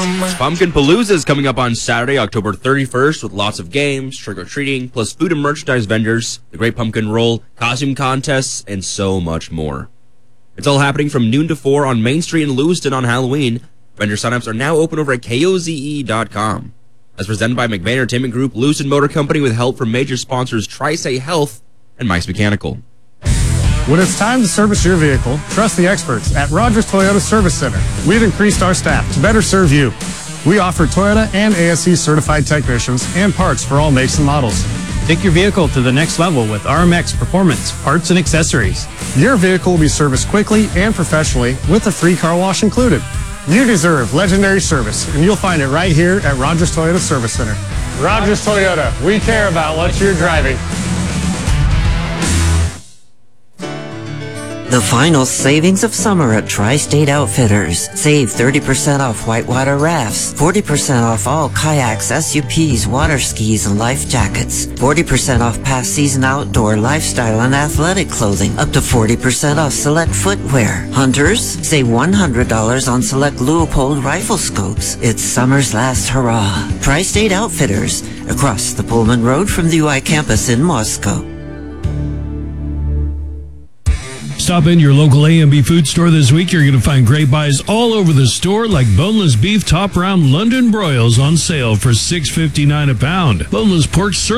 Pumpkin Palooza is coming up on Saturday, October 31st, with lots of games, trick-or-treating, plus food and merchandise vendors, the Great Pumpkin Roll, costume contests, and so much more. It's all happening from noon to 4 on Main Street in Lewiston on Halloween. Vendor signups are now open over at KOZE.com. As presented by McVeigh Entertainment Group, Lewiston Motor Company, with help from major sponsors Tri-Say Health and Mike's Mechanical. When it's time to service your vehicle, trust the experts at Rogers Toyota Service Center. We've increased our staff to better serve you. We offer Toyota and ASE certified technicians and parts for all makes and models. Take your vehicle to the next level with RMX Performance Parts and Accessories. Your vehicle will be serviced quickly and professionally with a free car wash included. You deserve legendary service, and you'll find it right here at Rogers Toyota Service Center. Rogers Toyota, we care about what you're driving. The final savings of summer at Tri-State Outfitters. Save 30% off whitewater rafts, 40% off all kayaks, SUPs, water skis, and life jackets, 40% off past season outdoor, lifestyle, and athletic clothing, up to 40% off select footwear. Hunters, save $100 on select Leupold rifle scopes. It's summer's last hurrah. Tri-State Outfitters, across the Pullman Road from the UI campus in Moscow. Stop in your local A&B food store this week. You're going to find great buys all over the store, like boneless beef top round London broils on sale for $6.59 a pound. Boneless pork